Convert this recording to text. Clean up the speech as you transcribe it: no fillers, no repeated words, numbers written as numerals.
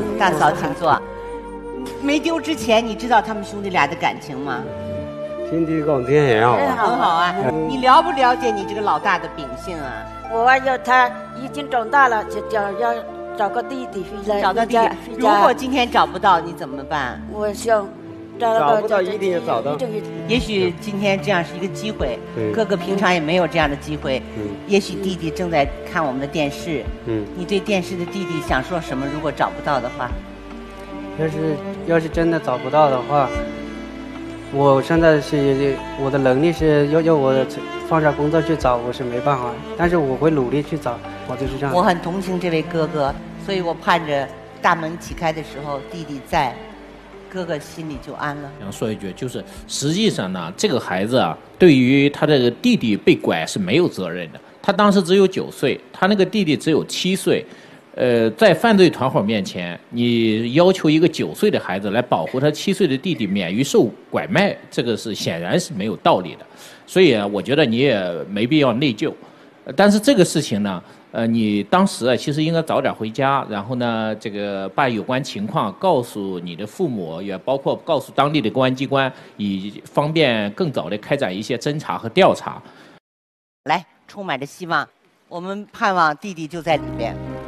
大嫂，请坐。没丢之前，你知道他们兄弟俩的感情吗？ 兄弟感情很好啊， 很好啊。你了不了解你这个老大的秉性啊？ 我要他已经长大了，就要找个弟弟回来。 找到弟弟，如果今天找不到，你怎么办？ 我想找不到一定要找到。 也许今天这样是一个机会，哥哥平常也没有这样的机会。也许弟弟正在看我们的电视。你对电视的弟弟想说什么？如果找不到的话， 要是真的找不到的话，我现在是我的能力是要我放下工作去找，我是没办法，但是我会努力去找，我就是这样。 我很同情这位哥哥，所以我盼着大门启开的时候，弟弟在，哥哥心里就安了。 想说一句，就是实际上呢，这个孩子啊，对于他这个弟弟被拐是没有责任的。他当时只有9岁，他那个弟弟只有7岁。在犯罪团伙面前，你要求一个9岁的孩子来保护他7岁的弟弟免于受拐卖，这个是显然是没有道理的。所以我觉得你也没必要内疚。但是这个事情呢，你当时啊，其实应该早点回家，然后呢，这个把有关情况告诉你的父母，也包括告诉当地的公安机关，以方便更早的开展一些侦查和调查。 来，充满着希望，我们盼望弟弟就在里边。